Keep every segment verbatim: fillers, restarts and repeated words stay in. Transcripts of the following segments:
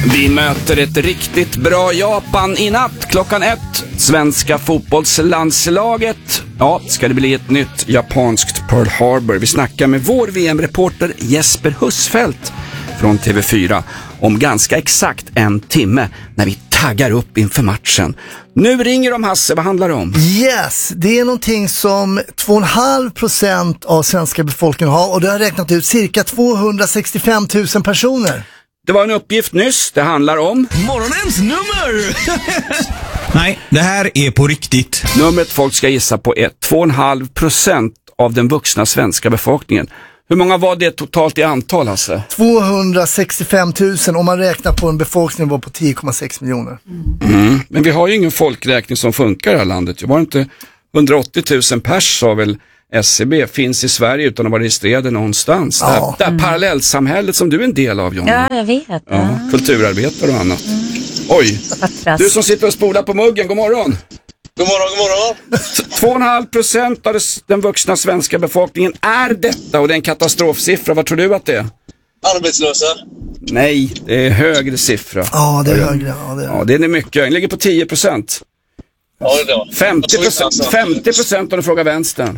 Vi möter ett riktigt bra Japan i natt klockan ett. Svenska fotbollslandslaget. Ja, ska det bli ett nytt japanskt Pearl Harbor. Vi snackar med vår V M-reporter Jesper Husfeldt från T V fyra om ganska exakt en timme när vi taggar upp inför matchen. Nu ringer de, Hasse, vad handlar det om? Yes, det är någonting som två komma fem procent av svenska befolkningen har, och det har räknat ut cirka tvåhundrasextiofem tusen personer. Det var en uppgift nyss, det handlar om morgonens nummer. Nej, det här är på riktigt. Numret folk ska gissa på är två komma fem procent av den vuxna svenska befolkningen. Hur många var det totalt i antal, Hasse? tvåhundrasextiofem tusen om man räknar på en befolkningsnivå på tio komma sex miljoner. Mm. Men vi har ju ingen folkräkning som funkar i det här landet. Det var inte hundraåttio tusen pers, sa väl S C B, finns i Sverige utan att vara registrerade någonstans. Ja. Det här, det här mm. parallellsamhället som du är en del av, Jonna. Ja, jag vet. Ja. Ja, kulturarbetare och annat. Mm. Oj, du som sitter och spolar på muggen, god morgon. God morgon, god morgon. två komma fem procent av den vuxna svenska befolkningen är detta, och det är en katastrofsiffra. Vad tror du att det är? Arbetslösa. Nej, det är högre siffra. Ja, det är högre. Ja, det är, ja, det är mycket. Den ligger på tio procent. Ja, det är det. femtio procent, femtio procent om du frågar vänstern.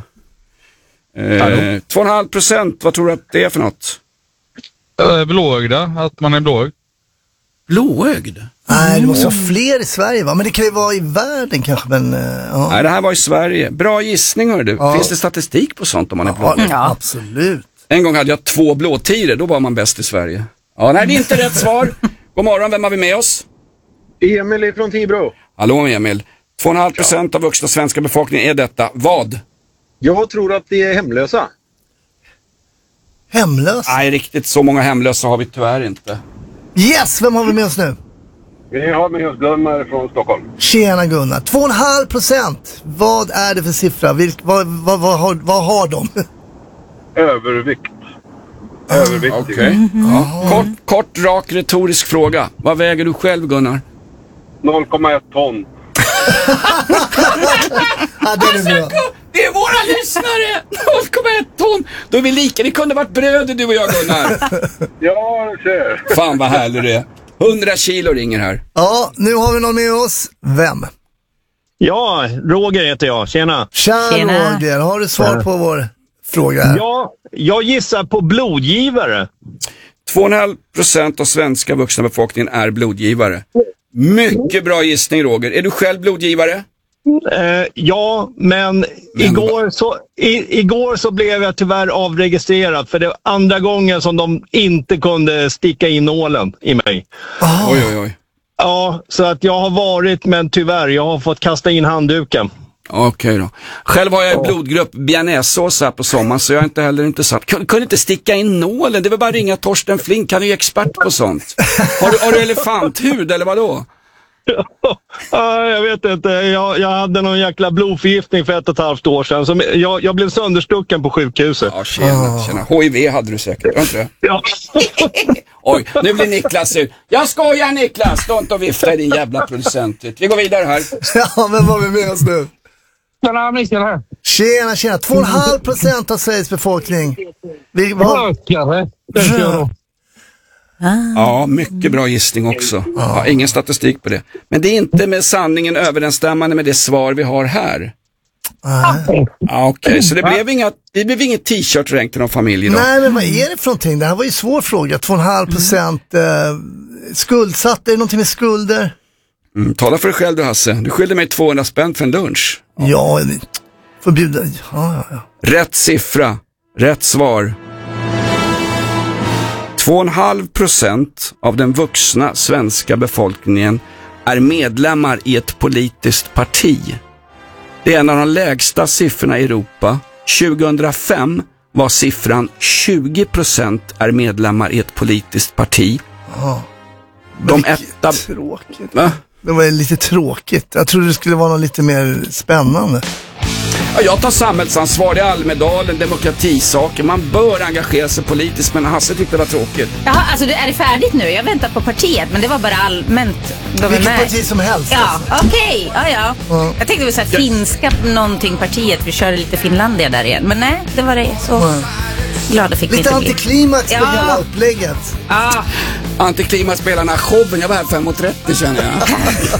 Eh, två komma fem procent, vad tror du att det är för något? Äh, blåögda, att man är blåögd. Blåögd? Nej, det måste vara fler i Sverige, va? Men det kan ju vara i världen kanske, men... Ja. Nej, det här var i Sverige. Bra gissning, hör du. Ja. Finns det statistik på sånt om man är blåögd? Ja, absolut. En gång hade jag två blåtider, då var man bäst i Sverige. Ja, nej, det är inte rätt svar. God morgon, vem har vi med oss? Emil från Tibro. Hallå, Emil. två komma fem procent av vuxna svenska befolkningen är detta. Vad? Jag tror att de är hemlösa. Hemlösa? Nej, riktigt så många hemlösa har vi tyvärr inte. Yes, vem har vi med oss nu? Vi har med oss Gunnar från Stockholm. Tjena Gunnar. två komma fem procent. Vad är det för siffra? Vilk, vad, vad, vad, har, vad har de? Övervikt. Övervikt. Okej. Okay. Mm-hmm. Ja. Kort, kort, rak, retorisk fråga. Vad väger du själv, Gunnar? noll komma ett ton. Ja, det är bra. Det är våra lyssnare! noll komma ett ton! Då är vi lika, det kunde varit bröder du och jag, Gunnar. Ja, det ser. Fan vad härlig det är. hundra kilo ringer här. Ja, nu har vi någon med oss. Vem? Ja, Roger heter jag. Tjena. Tjena, Tjena. Roger. Har du svar på vår fråga här? Ja, jag gissar på blodgivare. två komma fem procent av svenska vuxna befolkningen är blodgivare. Mycket bra gissning, Roger. Är du själv blodgivare? Uh, ja, men, men igår, så, i, igår så blev jag tyvärr avregistrerad, för det var andra gången som de inte kunde sticka in nålen i mig. Oh. Oj, oj, oj. Ja, så att jag har varit, men tyvärr, jag har fått kasta in handduken. Okej okay då. Själv har jag en blodgrupp bearnaisesås här på sommaren, så jag är inte heller intressant. Kunde Kun inte sticka in nålen, det var bara ringa Torsten Flink, han är ju expert på sånt. Har du, har du elefanthud eller vadå? Ja, jag vet inte. Jag, jag hade någon jäkla blodförgiftning för ett och ett halvt år sedan. Så jag, jag blev sönderstucken på sjukhuset. Ja, tjena, tjena. H I V hade du säkert, var inte det? Ja. Oj, nu blir Niklas ut. Jag skojar, Niklas, stå inte och vifta i din jävla producent. Vi går vidare här. Ja, men vad är vi med oss nu? Tjena, Mikael här. Tjena, tjena. två komma fem procent av Sveriges befolkning. Vi, vad... Rökare, tänker jag då. Ja, mycket bra gissning också. Ja, ingen statistik på det. Men det är inte med sanningen överensstämmande med det svar vi har här. Ja, okej, okay. Så det blev inga, det blev inget t-shirt-ränk till någon familj idag. Nej, men vad är det för någonting? Det här var ju en svår fråga. två komma fem procent eh, skuldsatt. Är det någonting med skulder? Mm, tala för dig själv du, Hasse. Du skyllde mig tvåhundra spänn för en lunch. Ja, ja förbjuda. Ja, ja, ja. Rätt siffra. Rätt svar. två komma fem procent av den vuxna svenska befolkningen är medlemmar i ett politiskt parti. Det är en av de lägsta siffrorna i Europa. tjugohundrafem var siffran tjugo procent är medlemmar i ett politiskt parti. Ja. De etta... Tråkigt. Va? Det var lite tråkigt. Jag trodde det skulle vara något lite mer spännande. Ja, jag tar samhällsansvar i Almedalen, demokratisaker. Man bör engagera sig politiskt, men Hasse tyckte det var tråkigt. Jaha, alltså det är det färdigt nu? Jag väntar på partiet, men det var bara allmänt. Vilket parti som helst. Ja, okej. Okay. Ja, ja. Mm. Jag tänkte det var så här finska någonting partiet. Vi körde lite Finlandia där igen. Men nej, det var det så. Mm. Glada fick vi Lite inte bli. antiklimax på Ja. hela upplägget. Ah. Antiklimax spelarna showen, jag var här fem och trettio känner jag.